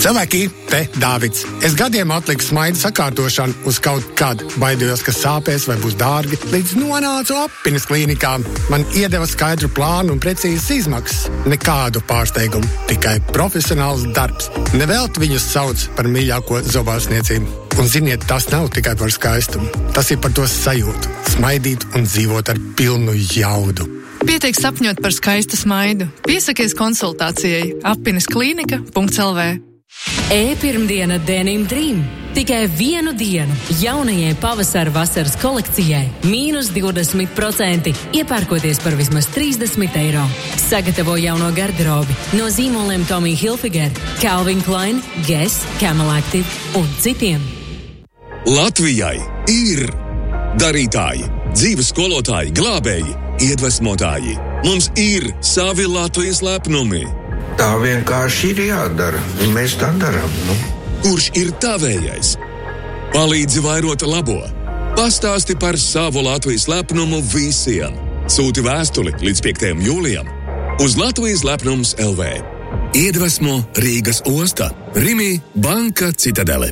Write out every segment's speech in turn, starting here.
Cilvēki, te Dāvids. Es gadiem atliku smaidu sakārtošanu uz kaut kad. Baidījos, ka sāpēs vai būs dārgi, līdz nonācu Appinis klīnikā. Man iedeva skaidru plānu un precīzas izmaksas. Nekādu pārsteigumu, tikai profesionāls darbs. Nevelti viņus sauc par mīļāko zobārstniecību. Un ziniet, tas nav tikai par skaistumu. Tas ir par to sajūtu. Smaidīt un dzīvot ar pilnu jaudu. Pietiek sapņot par skaistu smaidu. Piesakies konsultācijai appinisklinika.lv. E-pirmdiena Denim Dream. Tikai vienu dienu jaunajai pavasara-vasaras kolekcijai -20%, iepērkoties par vismaz 30 eiro. Sagatavo jauno garderobi no zīmoliem Tommy Hilfiger, Calvin Klein, Guess, Camel Active un citiem. Latvijai ir darītāji, dzīves skolotāji, glābēji, iedvesmotāji. Mums ir savi Latvijas lepnumi. Tā vienkārši ir jādara, un mēs tā darām, Kurš ir tavējais? Palīdzi vairot labo. Pastāsti par savu Latvijas lepnumu visiem. Sūti vēstuli līdz 5. jūlijam uz Latvijas lepnums LV. Iedvesmo Rīgas osta, Rimi Banka Citadele.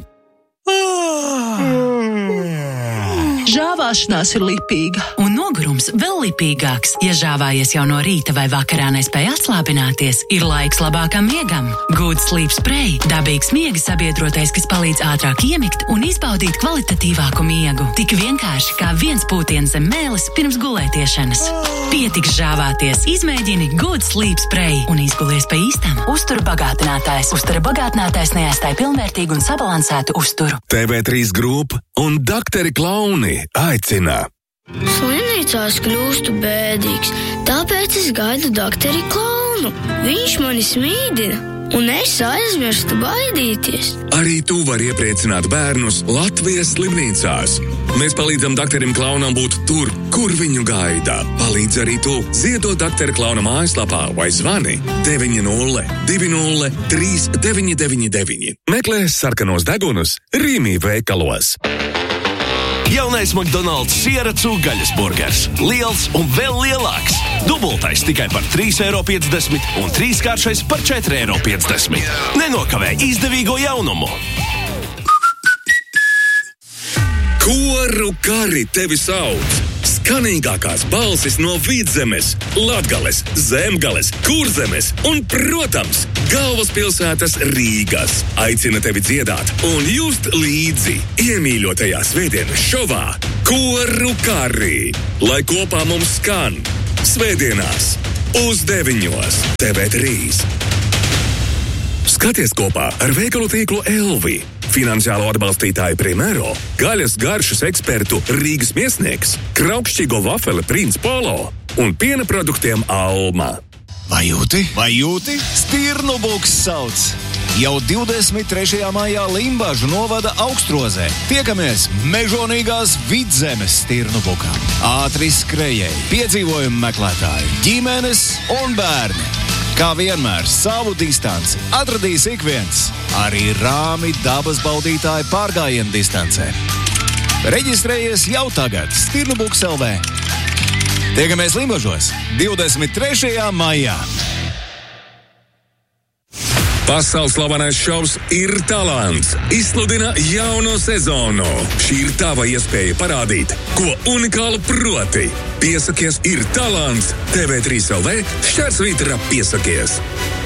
Žāvāšanās ir lipīga. Un nogurums vēl lipīgāks. Ja žāvājies jau no rīta vai vakarā nespēj atslābināties, ir laiks labākam miegam. Good Sleep Spray – dabīgs miega sabiedrotais, kas palīdz ātrāk iemigt un izbaudīt kvalitatīvāku miegu. Tik vienkārši kā viens pūtiens zem mēles pirms gulētiešanas. Pietiks žāvāties, izmēģini Good Sleep Spray un izgulies pa īstam. Uztura bagātinātājs neaizstāja pilnvērtīgu un sabalansētu uzturu. TV3 Group un Dakteri Klauni aicina. Slimnīcās kļūstu bēdīgs, tāpēc es gaidu dakteri Klaunu. Viņš mani smīdina, un es aizmirstu baidīties. Arī tu vari iepriecināt bērnus Latvijas slimnīcās. Mēs palīdzam dakterim Klaunam būt tur, kur viņu gaida. Palīdz arī tu. Ziedot daktera Klauna mājaslapā vai zvani 900 20 3999. Meklē sarkanos degunus Rīmī veikalos. Jaunais McDonald's siera cūgaļas burgers. Liels un vēl lielāks. Dubultais tikai par 3,50 eiro un trīskāršais par 4,50 eiro. Nenokavē izdevīgo jaunumu. Koru kari tevi sauc! Skanīgākās balsis no Vidzemes, Latgales, Zemgales, Kurzemes un, protams, galvaspilsētas Rīgas aicina tevi dziedāt un just līdzi iemīļotajā svētdienas šovā Koru kari, lai kopā mums skan svētdienās uz 9 TV3. Skaties kopā ar veikalu tīklu Elvi, finansiālo atbalstītāju Primero, gaļas garšas ekspertu Rīgas Miesnieks, kraukšķīgo vafeli Prince Polo un piena produktiem Alma. Vai jūti? Stirnubuks sauc! Jau 23. maijā Limbažu novada Augstrozē. Tiekamies mežonīgās Vidzemes Stirnubukā. Ātri skrejēji, piedzīvojumu meklētāji, ģimenes un bērni. Kā vienmēr savu distanci atradīs ik viens, arī rāmi dabas baudītāji pārgājienu distancē. Reģistrējies jau tagad Stirnubuks LV. Tiekamies Limbažos 23. maijā. Pasaules slavenais šovs Ir talants izsludina jauno sezonu. Šī ir tava iespēja parādīt, ko unikāli proti. Piesakies Ir talants TV3 LV /piesakies.